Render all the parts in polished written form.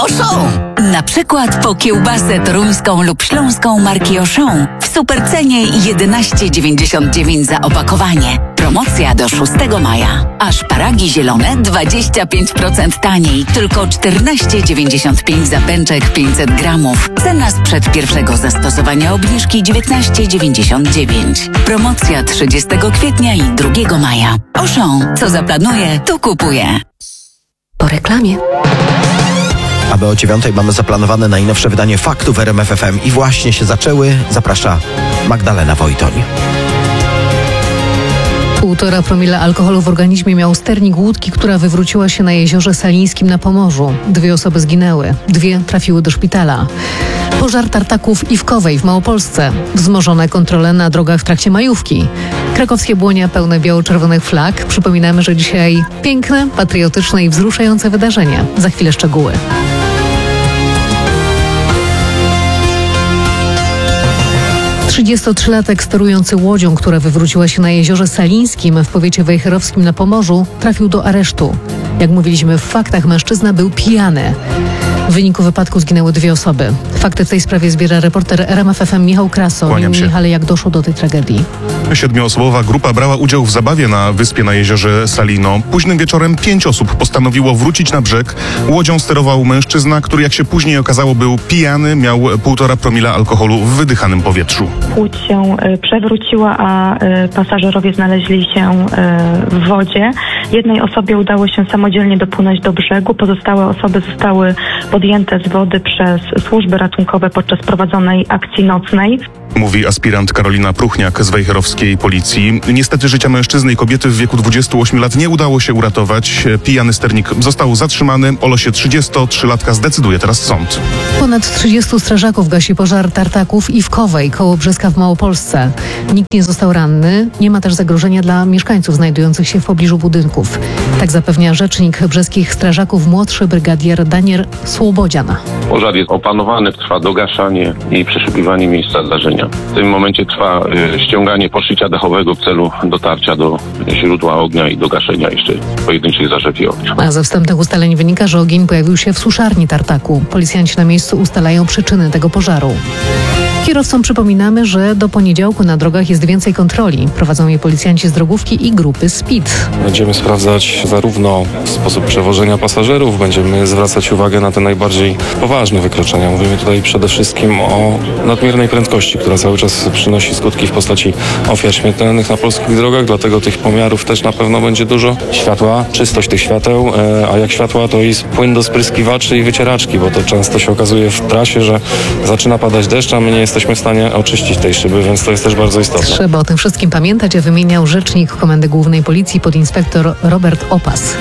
Auchan! Na przykład po kiełbasę toruńską lub śląską marki Auchan w supercenie 11,99 za opakowanie. Promocja do 6 maja. A szparagi zielone 25% taniej, tylko 14,95 za pęczek 500 gramów. Cena sprzed pierwszego zastosowania obniżki 19,99. Promocja 30 kwietnia i 2 maja. Auchan, co zaplanuje, to kupuje. Po reklamie. Aby o 9:00 mamy zaplanowane najnowsze wydanie faktów RMF FM i właśnie się zaczęły. Zaprasza Magdalena Wojtoń. 1,5 promila alkoholu w organizmie miał sternik łódki, która wywróciła się na jeziorze Salińskim na Pomorzu. 2 osoby zginęły, 2 trafiły do szpitala. Pożar tartaków Iwkowej w Małopolsce. Wzmożone kontrole na drogach w trakcie majówki. Krakowskie błonia pełne biało-czerwonych flag. Przypominamy, że dzisiaj piękne, patriotyczne i wzruszające wydarzenie. Za chwilę szczegóły. Trzydziestotrzylatek sterujący łodzią, która wywróciła się na jeziorze Salińskim w powiecie wejherowskim na Pomorzu, trafił do aresztu. Jak mówiliśmy w faktach, mężczyzna był pijany. W wyniku wypadku zginęły 2 osoby. Fakty w tej sprawie zbiera reporter RMF FM Michał Kraso. Kłaniam się. Michale, jak doszło do tej tragedii? 7-osobowa grupa brała udział w zabawie na wyspie na jeziorze Salino. Późnym wieczorem 5 osób postanowiło wrócić na brzeg. Łodzią sterował mężczyzna, który, jak się później okazało, był pijany, miał 1,5 promila alkoholu w wydychanym powietrzu. Łódź się przewróciła, a pasażerowie znaleźli się w wodzie. Jednej osobie udało się samodzielnie dopłynąć do brzegu. Pozostałe osoby zostały podjęte z wody przez służby ratunkowe podczas prowadzonej akcji nocnej. Mówi aspirant Karolina Pruchniak z wejherowskiej policji. Niestety życia mężczyzny i kobiety w wieku 28 lat nie udało się uratować. Pijany sternik został zatrzymany. O losie 33-latka zdecyduje teraz sąd. Ponad 30 strażaków gasi pożar tartaków Iwkowej koło Brzeska w Małopolsce. Nikt nie został ranny. Nie ma też zagrożenia dla mieszkańców znajdujących się w pobliżu budynków. Tak zapewnia rzecznik brzeskich strażaków, młodszy brygadier Daniel Słobodzian. Pożar jest opanowany, trwa dogaszanie i przeszukiwanie miejsca zdarzenia. W tym momencie trwa ściąganie poszycia dachowego w celu dotarcia do źródła ognia i do gaszenia jeszcze pojedynczych zarzewi ognia. A ze wstępnych ustaleń wynika, że ogień pojawił się w suszarni tartaku. Policjanci na miejscu ustalają przyczyny tego pożaru. Kierowcom przypominamy, że do poniedziałku na drogach jest więcej kontroli. Prowadzą je policjanci z drogówki i grupy SPID. Będziemy sprawdzać zarówno sposób przewożenia pasażerów, będziemy zwracać uwagę na te najbardziej poważne wykroczenia. Mówimy tutaj przede wszystkim o nadmiernej prędkości, która cały czas przynosi skutki w postaci ofiar śmiertelnych na polskich drogach, dlatego tych pomiarów też na pewno będzie dużo. Światła, czystość tych świateł, a jak światła to jest płyn do spryskiwaczy i wycieraczki, bo to często się okazuje w trasie, że zaczyna padać deszcz, a my nie jesteśmy w stanie oczyścić tej szyby, więc to jest też bardzo istotne. Trzeba o tym wszystkim pamiętać, a wymieniał rzecznik Komendy Głównej Policji podinspektor Robert Opas.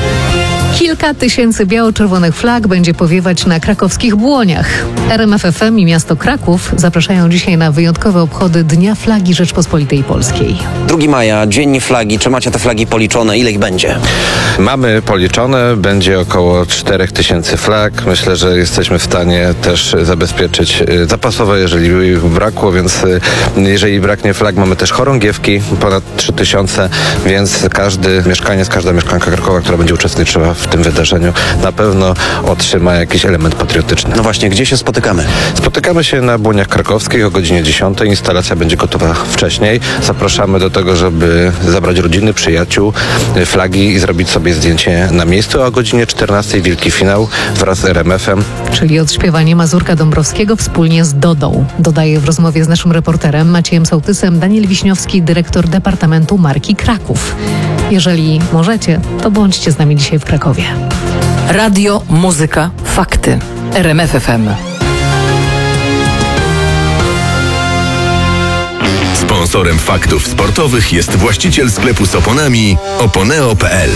Kilka tysięcy biało-czerwonych flag będzie powiewać na krakowskich błoniach. RMF FM i miasto Kraków zapraszają dzisiaj na wyjątkowe obchody Dnia Flagi Rzeczpospolitej Polskiej. 2 maja, Dzień Flagi. Czy macie te flagi policzone? Ile ich będzie? Mamy policzone, będzie około 4000 flag. Myślę, że jesteśmy w stanie też zabezpieczyć zapasowe, jeżeli by brakło, więc jeżeli braknie flag, mamy też chorągiewki, ponad 3000, więc każdy mieszkaniec, każda mieszkanka Krakowa, która będzie uczestniczyła w tym wydarzeniu, na pewno otrzyma jakiś element patriotyczny. No właśnie, gdzie się spotykamy? Spotykamy się na Błoniach Krakowskich o godzinie 10. Instalacja będzie gotowa wcześniej. Zapraszamy do tego, żeby zabrać rodziny, przyjaciół, flagi i zrobić sobie zdjęcie na miejscu, a o godzinie 14 wielki finał wraz z RMF-em. Czyli odśpiewanie Mazurka Dąbrowskiego wspólnie z Dodą. Dodaje w rozmowie z naszym reporterem Maciejem Sołtysem Daniel Wiśniowski, dyrektor Departamentu Marki Kraków. Jeżeli możecie, to bądźcie z nami dzisiaj w Krakowie. Radio, muzyka, fakty. RMF FM. Sponsorem faktów sportowych jest właściciel sklepu z oponami oponeo.pl.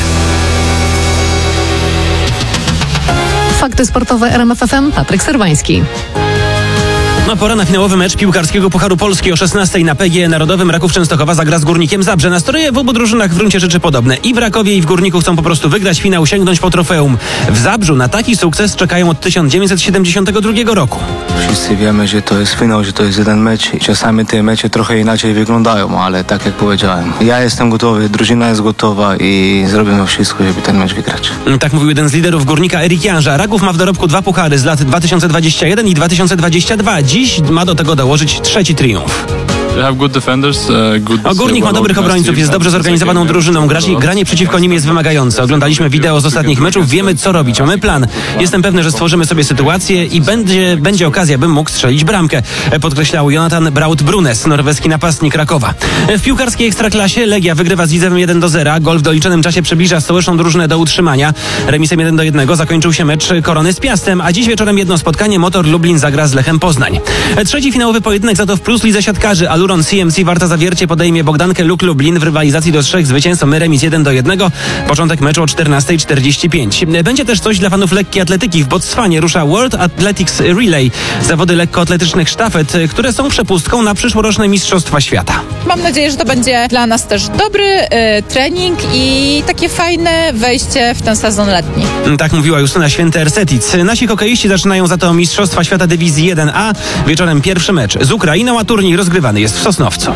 Fakty sportowe RMF FM, Patryk Serwański. No pora na finałowy mecz piłkarskiego Pucharu Polski o 16:00 na PGE Narodowym. Raków Częstochowa zagra z Górnikiem Zabrze. Nastroje w obu drużynach w gruncie rzeczy podobne. I w Rakowie, i w Górniku chcą po prostu wygrać finał, sięgnąć po trofeum. W Zabrzu na taki sukces czekają od 1972 roku. Wszyscy wiemy, że to jest finał, że to jest jeden mecz i czasami te mecze trochę inaczej wyglądają, ale tak jak powiedziałem, ja jestem gotowy, drużyna jest gotowa i zrobimy wszystko, żeby ten mecz wygrać. Tak mówił jeden z liderów Górnika, Erik Janża. Raków ma w dorobku 2 puchary z lat 2021 i 2022. Dziś ma do tego dołożyć 3. triumf. Górnik ma dobrych obrońców, jest dobrze zorganizowaną drużyną. Granie przeciwko nim jest wymagające. Oglądaliśmy wideo z ostatnich meczów, wiemy co robić, mamy plan. Jestem pewny, że stworzymy sobie sytuację i będzie okazja, bym mógł strzelić bramkę, podkreślał Jonathan Braut-Brunes, norweski napastnik Rakowa. W piłkarskiej Ekstraklasie Legia wygrywa z Widzewem 1-0. Gol w doliczonym czasie przybliża stołeczną drużynę do utrzymania. Remisem 1-1 zakończył się mecz Korony z Piastem, a dziś wieczorem jedno spotkanie. Motor Lublin zagra z Lechem Poznań. Trzeci finałowy pojedynek za to w plus lidze siatkarzy. Aluron CMC Warta Zawiercie podejmie Bogdankę Luk Lublin w rywalizacji do 3 zwycięstw. Remis 1-1. Początek meczu o 14:45. Będzie też coś dla fanów lekkiej atletyki. W Botswanie rusza World Athletics Relay. Zawody lekkoatletycznych sztafet, które są przepustką na przyszłoroczne Mistrzostwa Świata. Mam nadzieję, że to będzie dla nas też dobry trening i takie fajne wejście w ten sezon letni. Tak mówiła Justyna Święty-Ersetic. Nasi hokeiści zaczynają za to Mistrzostwa Świata Dywizji 1A. Wieczorem pierwszy mecz z Ukrainą, a turniej rozgrywany jest w Sosnowcu.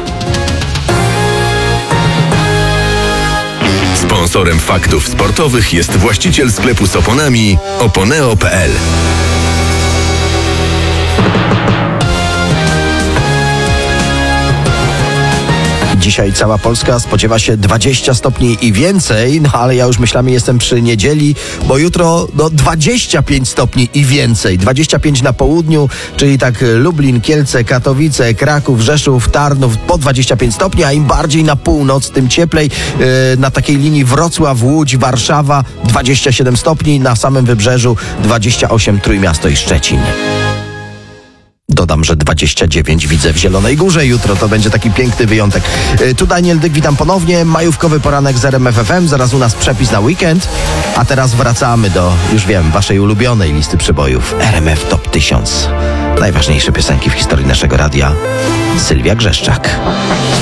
Sponsorem faktów sportowych jest właściciel sklepu z oponami oponeo.pl. Dzisiaj cała Polska spodziewa się 20 stopni i więcej, no ale ja już myślami jestem przy niedzieli, bo jutro 25 stopni i więcej. 25 na południu, czyli tak Lublin, Kielce, Katowice, Kraków, Rzeszów, Tarnów po 25 stopni, a im bardziej na północ, tym cieplej. Na takiej linii Wrocław, Łódź, Warszawa 27 stopni, na samym wybrzeżu 28 Trójmiasto i Szczecin. Dodam, że 29 widzę w Zielonej Górze. Jutro to będzie taki piękny wyjątek. Tu Daniel Dyk, witam ponownie. Majówkowy poranek z RMF FM. Zaraz u nas przepis na weekend. A teraz wracamy do, już wiem, waszej ulubionej listy przebojów. RMF Top 1000. Najważniejsze piosenki w historii naszego radia. Sylwia Grzeszczak.